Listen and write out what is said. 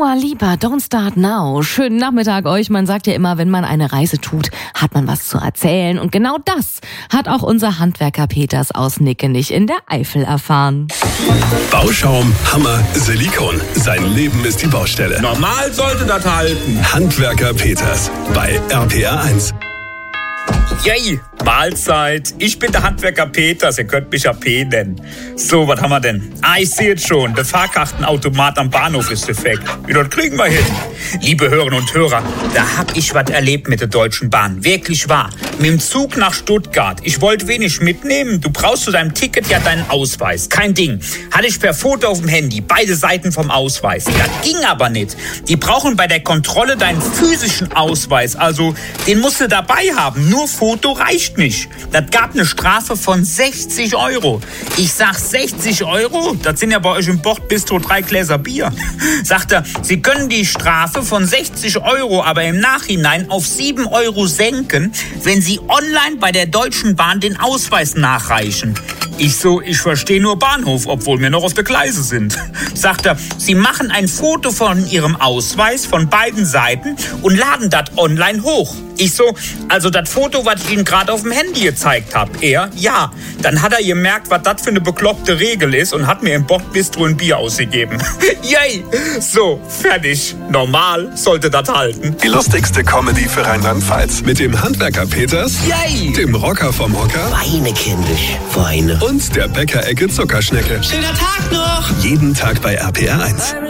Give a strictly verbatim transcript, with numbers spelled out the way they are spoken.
Dua Lipa, Don't Start Now. Schönen Nachmittag euch. Man sagt ja immer, wenn man eine Reise tut, hat man was zu erzählen. Und genau das hat auch unser Handwerker Peters aus Nickenich in der Eifel erfahren. Bauschaum, Hammer, Silikon. Sein Leben ist die Baustelle. Normal sollte das halten. Handwerker Peters bei R P R eins. Yay, Mahlzeit. Ich bin der Handwerker Peters, ihr könnt mich ja P nennen. So, was haben wir denn? Ah, ich sehe es schon, der Fahrkartenautomat am Bahnhof ist defekt. Wie, das kriegen wir hin. Liebe Hörerinnen und Hörer, da hab ich was erlebt mit der Deutschen Bahn. Wirklich wahr. Mit dem Zug nach Stuttgart. Ich wollte wenig mitnehmen. Du brauchst zu deinem Ticket ja deinen Ausweis. Kein Ding. Hatte ich per Foto auf dem Handy. Beide Seiten vom Ausweis. Das ging aber nicht. Die brauchen bei der Kontrolle deinen physischen Ausweis. Also, den musst du dabei haben. Nur Foto reicht nicht. Das gab eine Strafe von sechzig Euro. Ich sag sechzig Euro? Das sind ja bei euch im Bordbistro drei Gläser Bier. Sagt er, Sie können die Strafe von sechzig Euro aber im Nachhinein auf sieben Euro senken, wenn Sie online bei der Deutschen Bahn den Ausweis nachreichen. Ich so, ich verstehe nur Bahnhof, obwohl wir noch auf der Gleise sind. Sagt er, Sie machen ein Foto von Ihrem Ausweis von beiden Seiten und laden das online hoch. Ich so, also das Foto, was ich Ihnen gerade auf dem Handy gezeigt habe. Er, ja. Dann hat er gemerkt, was das für eine bekloppte Regel ist und hat mir im Bordbistro ein Bier ausgegeben. Yay! So, fertig. Normal sollte das halten. Die lustigste Comedy für Rheinland-Pfalz. Mit dem Handwerker Peters, Yay! dem Rocker vom Hocker Weine, kindisch, Weine. und der Bäckerecke Zuckerschnecke. Schöner Tag noch! Jeden Tag bei R P R eins.